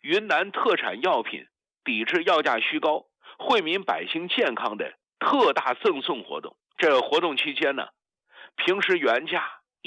云南特产药品抵制药价虚高、惠民百姓健康的特大赠送活动。这活动期间呢，平时原价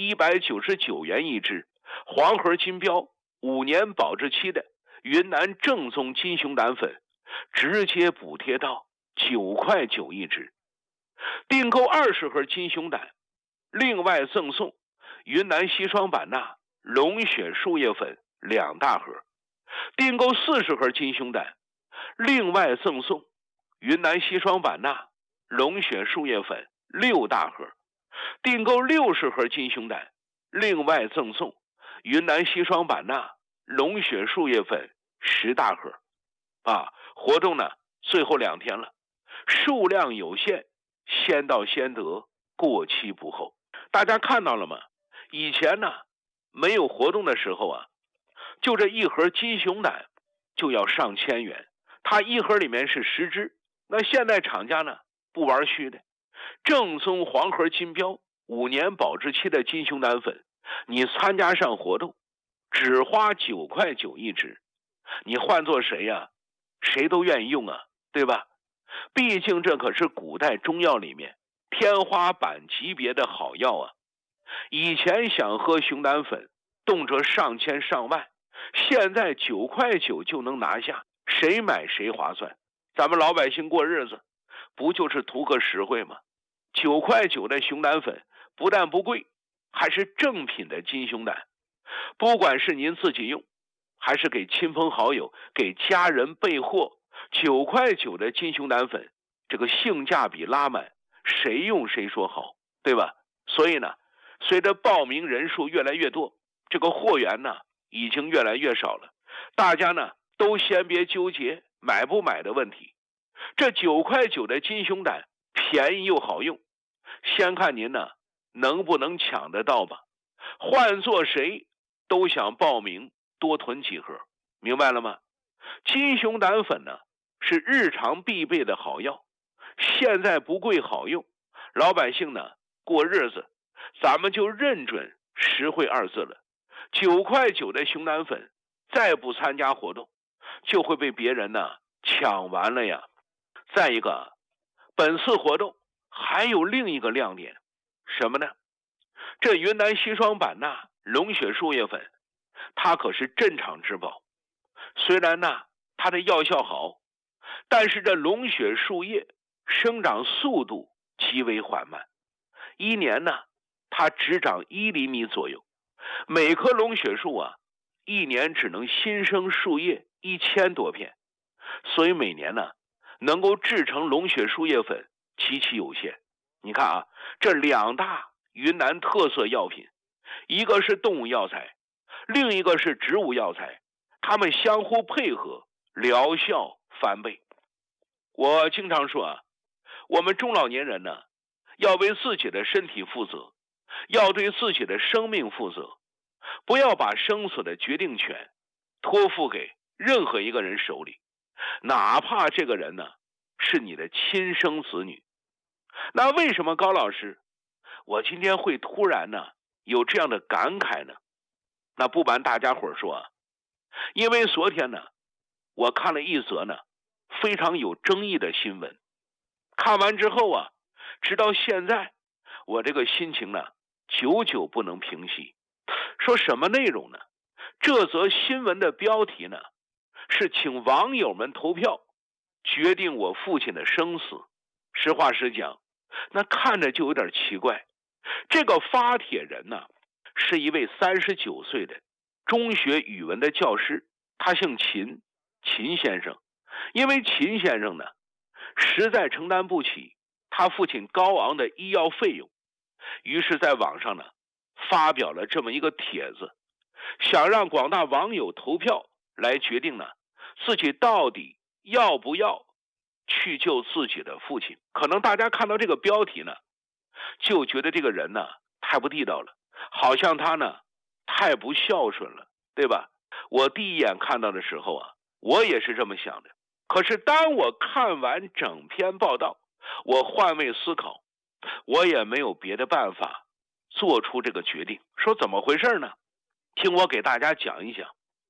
199元一支，黄盒金标5年保质期的云南正宗金熊胆粉，直接补贴到9块9一支。订购20盒金熊胆，另外赠送云南硒霜版纳、龙血树叶粉2大盒。订购40盒金熊胆，另外赠送云南硒霜版纳、龙血树叶粉6大盒。订购60盒金熊胆，另外赠送云南硒霜版纳、龙血树叶粉10大盒。活动呢最后2天了，数量有限，先到先得，过期不候。大家看到了吗？以前呢没有活动的时候啊，就这一盒金熊胆就要上千元，它一盒里面是10支。那现在厂家呢不玩虚的，正宗黄盒金标5年保质期的金熊胆粉，你参加上活动只花9块9一支，你换做谁呀，谁都愿意用啊，对吧？毕竟这可是古代中药里面天花板级别的好药啊。以前想喝熊胆粉动辄上千上万，现在9块9就能拿下，谁买谁划算。咱们老百姓过日子不就是图个实惠吗？9块9的熊胆粉不但不贵，还是正品的金熊胆。不管是您自己用，还是给亲朋好友、给家人备货，9块9的金熊胆粉，这个性价比拉满，谁用谁说好，对吧？所以呢，随着报名人数越来越多，这个货源呢已经越来越少了。大家呢都先别纠结买不买的问题，这9块9的金熊胆便宜又好用，先看您呢能不能抢得到吧。换做谁都想报名多囤几盒，明白了吗？金熊胆粉呢是日常必备的好药，现在不贵好用，老百姓呢过日子咱们就认准实惠2字了。9块9的熊胆粉再不参加活动，就会被别人呢抢完了呀。再一个，本次活动还有另一个亮点，什么呢？这云南硒霜版纳、龙血树叶粉，它可是镇场之宝。虽然呢它的药效好，但是这龙血树叶生长速度极为缓慢，一年呢它只长1厘米左右。每棵龙血树啊，一年只能新生树叶1000多片，所以每年呢能够制成龙血树叶粉极其有限。你看啊，这2大云南特色药品，一个是动物药材，另一个是植物药材，它们相互配合，疗效翻倍。我经常说啊，我们中老年人呢要为自己的身体负责，要对自己的生命负责，不要把生死的决定权托付给任何一个人手里，哪怕这个人呢是你的亲生子女。那为什么高老师我今天会突然呢有这样的感慨呢？那不瞒大家伙说啊，因为昨天呢我看了一则呢非常有争议的新闻，看完之后啊，直到现在我这个心情呢久久不能平息。说什么内容呢？这则新闻的标题呢是请网友们投票决定我父亲的生死。实话实讲，那看着就有点奇怪。这个发帖人呢是一位39岁的中学语文的教师，他姓秦，秦先生。因为秦先生呢实在承担不起他父亲高昂的医药费用，于是在网上呢发表了这么一个帖子，想让广大网友投票来决定呢自己到底要不要去救自己的父亲。可能大家看到这个标题呢就觉得这个人呢太不地道了，好像他呢太不孝顺了，对吧？我第一眼看到的时候啊，我也是这么想的。可是当我看完整篇报道，我换位思考，我也没有别的办法做出这个决定。说怎么回事呢？听我给大家讲一讲。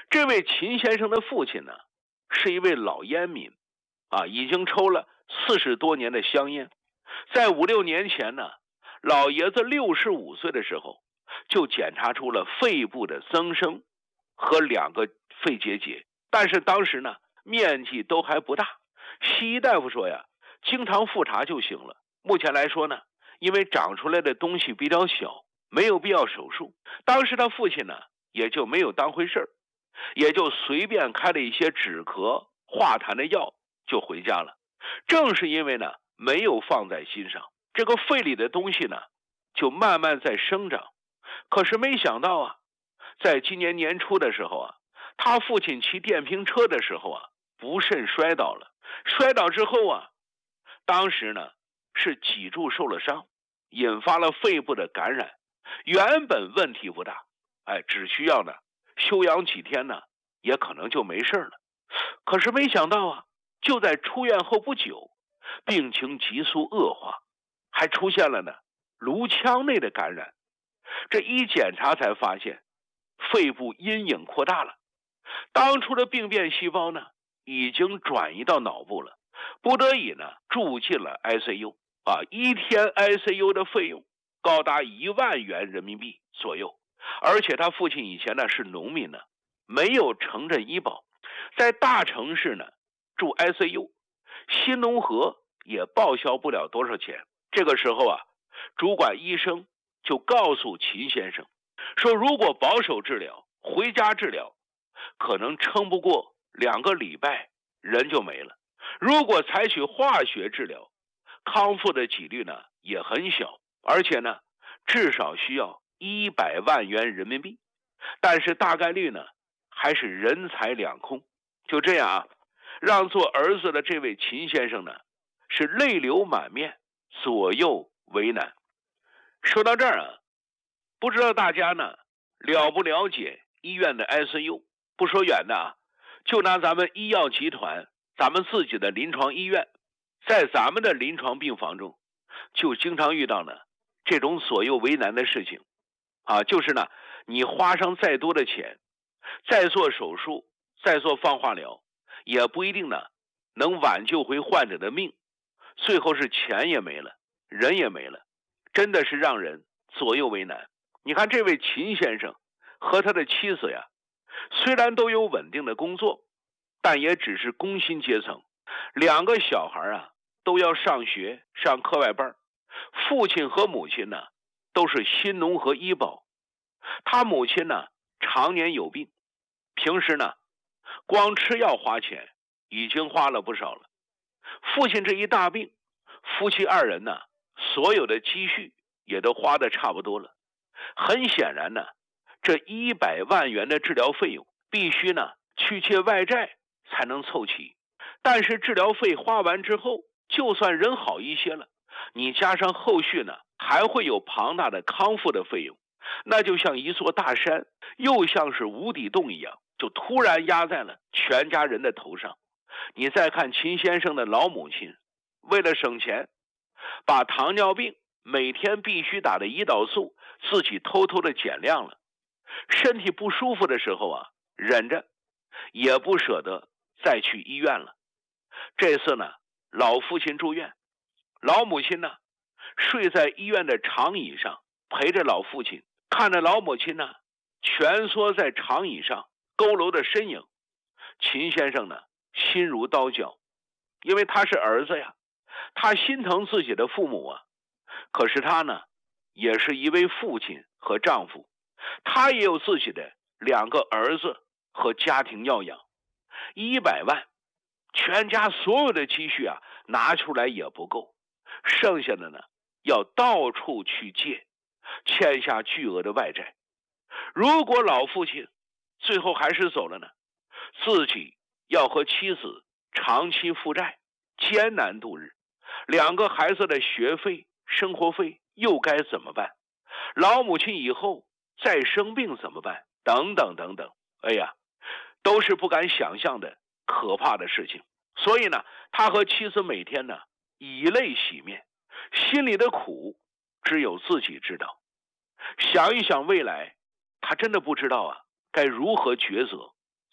这位秦先生的父亲呢，是一位老烟民已经抽了40多年的香烟。在5、6年前呢，老爷子65岁的时候，就检查出了肺部的增生和2个肺结节，但是当时呢，面积都还不大。西医大夫说呀，经常复查就行了。目前来说呢，因为长出来的东西比较小，没有必要手术。当时他父亲呢，也就没有当回事儿，也就随便开了一些止咳化痰的药就回家了。正是因为呢，没有放在心上，这个肺里的东西呢，就慢慢在生长。可是没想到啊，在今年年初的时候啊，他父亲骑电瓶车的时候啊，不慎摔倒了。摔倒之后啊，当时呢是脊柱受了伤，引发了肺部的感染。原本问题不大，只需要呢休养几天呢，也可能就没事了。可是没想到啊，就在出院后不久，病情急速恶化，还出现了呢颅腔内的感染。这一检查才发现，肺部阴影扩大了，当初的病变细胞呢，已经转移到脑部了，不得已呢住进了 ICU 1天 ICU 的费用高达1万元人民币左右。而且他父亲以前呢是农民呢，没有城镇医保，在大城市呢住 ICU， 新农合也报销不了多少钱。这个时候啊，主管医生就告诉秦先生说，如果保守治疗，回家治疗，可能撑不过2个礼拜人就没了。如果采取化学治疗，康复的几率呢也很小，而且呢至少需要100万元人民币，但是大概率呢还是人财两空。就这样啊，让做儿子的这位秦先生呢是泪流满面，左右为难。说到这儿啊，不知道大家呢了不了解医院的 ICU。 不说远的啊，就拿咱们医药集团咱们自己的临床医院，在咱们的临床病房中就经常遇到呢这种左右为难的事情就是呢，你花上再多的钱，再做手术，再做放化疗，也不一定呢能挽救回患者的命，最后是钱也没了，人也没了，真的是让人左右为难。你看这位秦先生和他的妻子呀，虽然都有稳定的工作，但也只是工薪阶层，2个小孩啊都要上学上课外班，父亲和母亲呢都是新农合医保。他母亲呢常年有病，平时呢光吃药花钱已经花了不少了。父亲这一大病，夫妻2人呢所有的积蓄也都花得差不多了。很显然呢，这100万元的治疗费用必须呢去借外债才能凑齐。但是治疗费花完之后，就算人好一些了，你加上后续呢还会有庞大的康复的费用，那就像一座大山，又像是无底洞一样，就突然压在了全家人的头上。你再看秦先生的老母亲，为了省钱，把糖尿病每天必须打的胰岛素自己偷偷的减量了。身体不舒服的时候啊，忍着也不舍得再去医院了。这次呢，老父亲住院，老母亲呢睡在医院的长椅上，陪着老父亲，看着老母亲呢蜷缩在长椅上佝偻的身影，秦先生呢心如刀绞。因为他是儿子呀，他心疼自己的父母啊。可是他呢也是一位父亲和丈夫，他也有自己的2个儿子和家庭要养。100万，全家所有的积蓄啊拿出来也不够，剩下的呢要到处去借，欠下巨额的外债。如果老父亲最后还是走了呢，自己要和妻子长期负债，艰难度日，2个孩子的学费生活费又该怎么办？老母亲以后再生病怎么办？等等等等，哎呀，都是不敢想象的可怕的事情。所以呢，他和妻子每天呢以泪洗面，心里的苦只有自己知道。想一想未来，他真的不知道啊该如何抉择。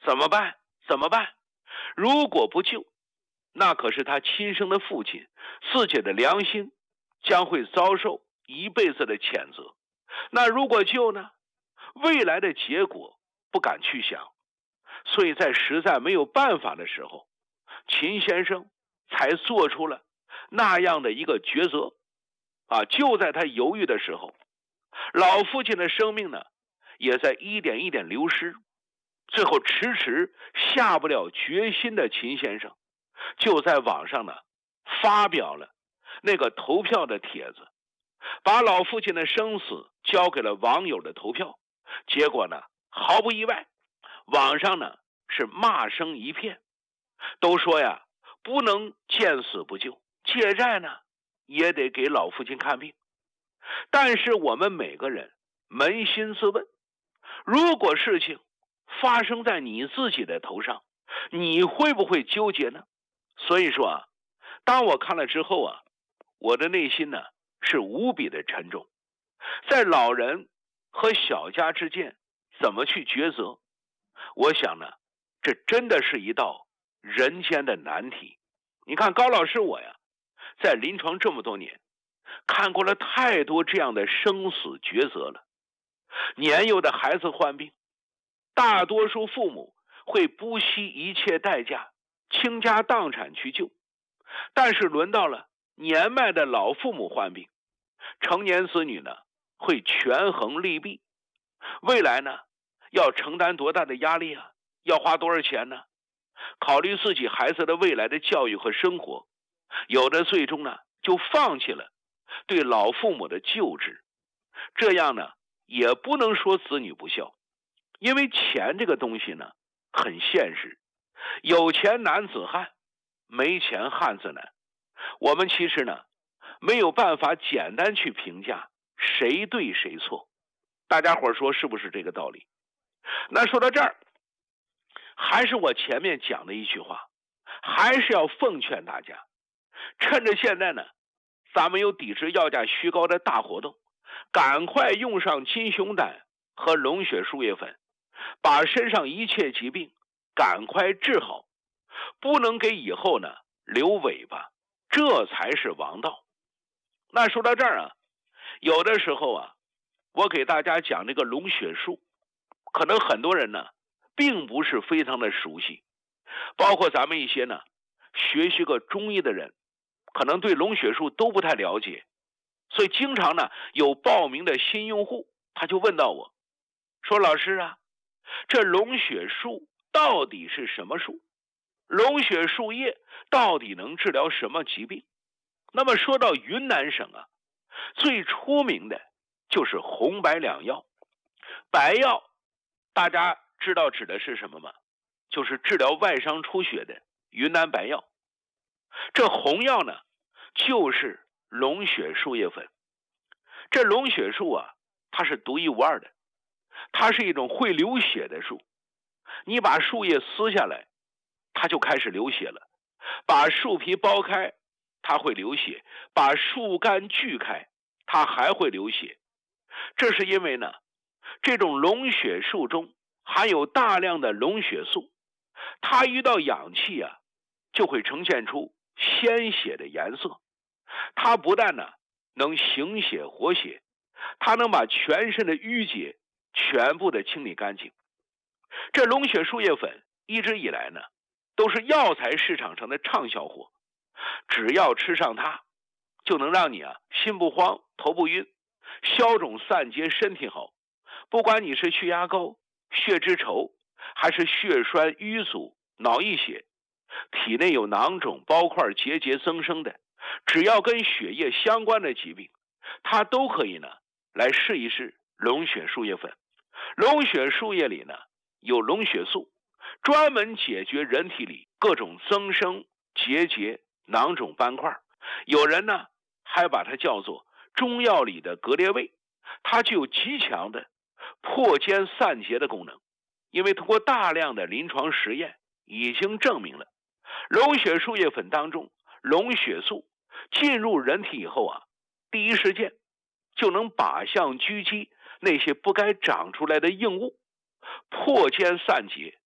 怎么办？怎么办？如果不救，那可是他亲生的父亲，自己的良心将会遭受一辈子的谴责。那如果救呢？未来的结果不敢去想，所以在实在没有办法的时候，秦先生才做出了那样的一个抉择。就在他犹豫的时候，老父亲的生命呢，也在一点一点流失。最后迟迟下不了决心的秦先生，就在网上呢发表了那个投票的帖子，把老父亲的生死交给了网友的投票。结果呢，毫不意外，网上呢是骂声一片，都说呀，不能见死不救，借债呢也得给老父亲看病。但是我们每个人扪心自问，如果事情发生在你自己的头上，你会不会纠结呢？所以说当我看了之后我的内心呢是无比的沉重。在老人和小家之间怎么去抉择，我想呢，这真的是一道人间的难题。你看高老师我在临床这么多年，看过了太多这样的生死抉择了。年幼的孩子患病，大多数父母会不惜一切代价倾家荡产去救，但是轮到了年迈的老父母患病，成年子女呢会权衡利弊，未来呢要承担多大的压力要花多少钱呢？考虑自己孩子的未来的教育和生活，有的最终呢就放弃了对老父母的救治。这样呢也不能说子女不孝，因为钱这个东西呢很现实，有钱男子汉，没钱汉子难。我们其实呢没有办法简单去评价谁对谁错，大家伙说是不是这个道理？那说到这儿，还是我前面讲的一句话，还是要奉劝大家，趁着现在呢咱们有抵制药价虚高的大活动，赶快用上金熊胆和龙血树叶粉，把身上一切疾病赶快治好，不能给以后呢留尾巴，这才是王道。那说到这儿有的时候我给大家讲这个龙血树，可能很多人呢并不是非常的熟悉，包括咱们一些呢学习过中医的人，可能对龙血树都不太了解。所以经常呢有报名的新用户，他就问到我说，老师这龙血树到底是什么树？龙血树叶到底能治疗什么疾病？那么说到云南省最出名的就是红白两药。白药大家知道指的是什么吗？就是治疗外伤出血的云南白药。这红药呢就是龙血树叶粉。这龙血树它是独一无二的，它是一种会流血的树。你把树叶撕下来，它就开始流血了；把树皮剥开，它会流血；把树干锯开，它还会流血。这是因为呢，这种龙血树中含有大量的龙血素，它遇到氧气就会呈现出鲜血的颜色。它不但呢能行血活血，它能把全身的淤结全部的清理干净。这龙血树叶粉一直以来呢都是药材市场上的畅销货，只要吃上它，就能让你心不慌头不晕，消肿散结身体好。不管你是血压高、血脂稠，还是血栓淤阻、脑溢血，体内有囊肿包块结节增生的，只要跟血液相关的疾病，它都可以呢来试一试龙血树叶粉。龙血树叶里呢有龙血素，专门解决人体里各种增生、结节、囊肿斑块。有人呢还把它叫做中药里的格列卫，它具有极强的破坚散结的功能。因为通过大量的临床实验已经证明了，龙血树叶粉当中龙血素进入人体以后第一时间就能靶向狙击那些不该长出来的硬物，破坚散结，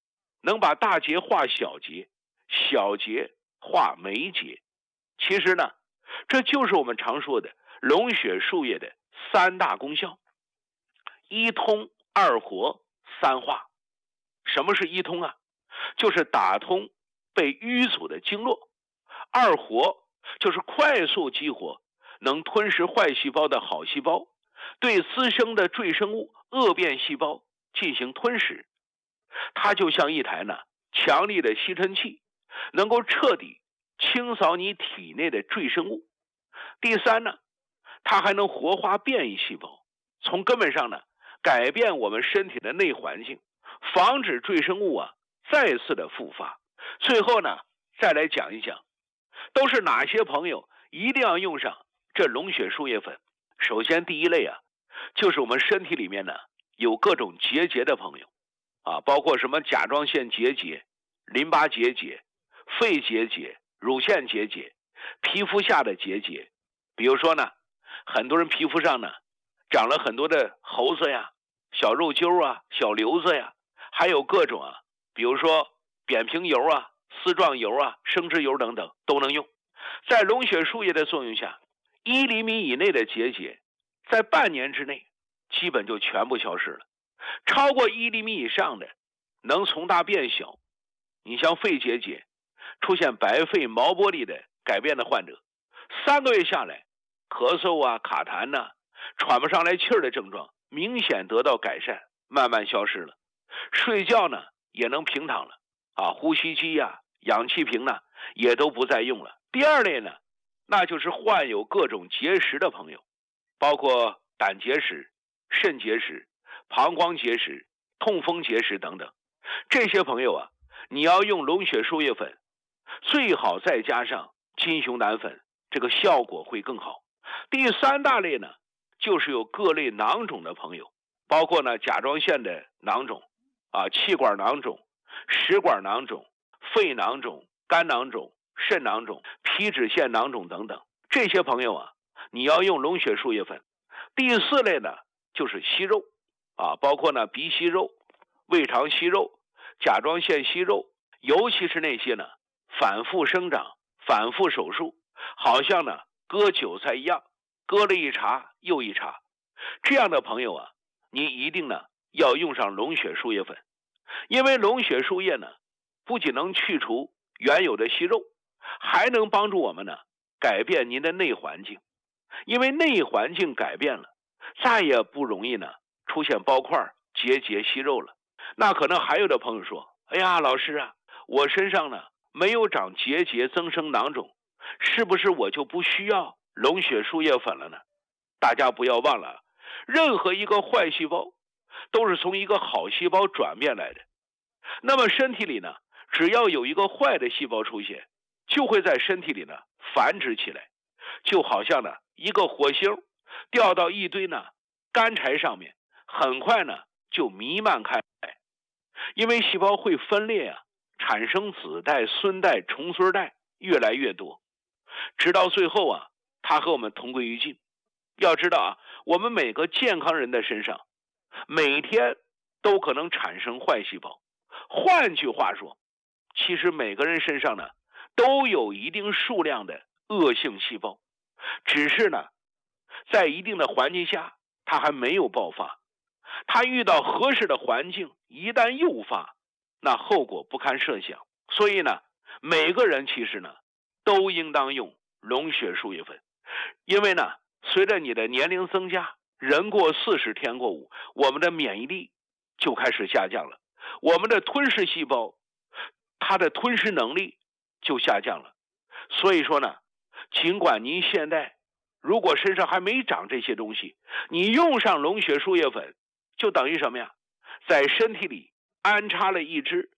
能把大结化小结，小结化没结。其实呢，这就是我们常说的龙血树叶的3大功效：一通、二活、3化。什么是一通啊？就是打通被淤阻的经络。二活就是快速激活能吞噬坏细胞的好细胞，对滋生的赘生物、恶变细胞进行吞噬。它就像一台强力的吸尘器，能够彻底清扫你体内的赘生物。第三呢，它还能活化变异细胞，从根本上改变我们身体的内环境，防止赘生物再次的复发。最后再来讲一讲，都是哪些朋友一定要用上这龙血树叶粉。首先第一类就是我们身体里面有各种结节的朋友包括什么甲状腺结节、淋巴结节、肺结节、乳腺结节、皮肤下的结节。比如说很多人皮肤上长了很多的猴子呀、小肉揪小瘤子呀，还有各种比如说扁平疣丝状疣生殖疣等等都能用。在龙血树叶的作用下，1厘米以内的结节在半年之内基本就全部消失了，超过1厘米以上的能从大变小。你像肺结节出现白肺毛玻璃的改变的患者，3个月下来，咳嗽卡痰喘不上来气儿的症状明显得到改善，慢慢消失了。睡觉也能平躺了呼吸机氧气瓶也都不再用了。第二类那就是患有各种结石的朋友，包括胆结石、肾结石、膀胱结石、痛风结石等等。这些朋友你要用龙血树叶粉，最好再加上金熊胆粉，这个效果会更好。第三大类就是有各类囊肿的朋友，包括甲状腺的囊肿气管囊肿、食管囊肿、肺囊肿、肝囊肿、肾囊肿、皮脂腺囊肿等等。这些朋友你要用龙血树叶粉。第四类就是息肉包括鼻息肉、胃肠息肉、甲状腺息肉，尤其是那些反复生长、反复手术，好像割韭菜一样，割了一茬又一茬。这样的朋友你一定要用上龙血树叶粉。因为龙血树叶不仅能去除原有的息肉，还能帮助我们改变您的内环境。因为内环境改变了，再也不容易出现包块、结节、息肉了。那可能还有的朋友说，哎呀，老师我身上没有长结节增生囊肿，是不是我就不需要龙血树叶粉了呢？大家不要忘了，任何一个坏细胞都是从一个好细胞转变来的。那么身体里只要有一个坏的细胞出现，就会在身体里繁殖起来，就好像一个火星掉到一堆干柴上面，很快就弥漫开来。因为细胞会分裂产生子代、孙代、重孙代越来越多，直到最后它和我们同归于尽。要知道我们每个健康人的身上每天都可能产生坏细胞。换句话说，其实每个人身上都有一定数量的恶性细胞，只是在一定的环境下它还没有爆发。它遇到合适的环境，一旦诱发，那后果不堪设想。所以每个人其实都应当用龙血树叶粉。因为随着你的年龄增加，人过40天过5，我们的免疫力就开始下降了，我们的吞噬细胞它的吞噬能力就下降了。所以说尽管您现在如果身上还没长这些东西，你用上龙血树叶粉，就等于什么呀？在身体里安插了一支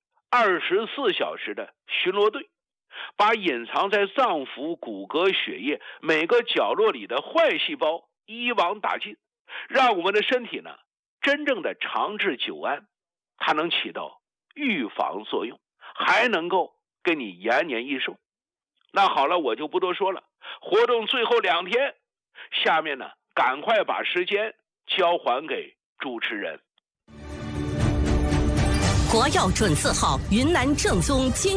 24小时的巡逻队，把隐藏在脏腑、骨骼、血液每个角落里的坏细胞一网打尽，让我们的身体真正的长治久安。它能起到预防作用，还能够给你延年益寿。那好了，我就不多说了。活动最后2天，下面赶快把时间交还给主持人。 国药准字号，云南正宗精